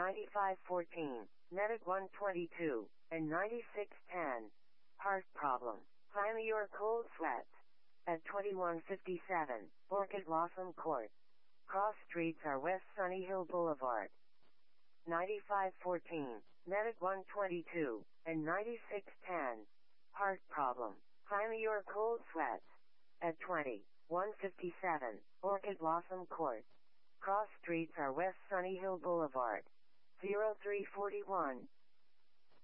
9514, Medic 122, and 9610. Heart problem. Climb your cold sweats. At 2157, Orchid Blossom Court. Cross streets are West Sunny Hill Boulevard. 9514, Medic 122, and 9610. Heart problem. Climb your cold sweats. At 2157, Orchid Blossom Court. Cross streets are West Sunny Hill Boulevard. 0341,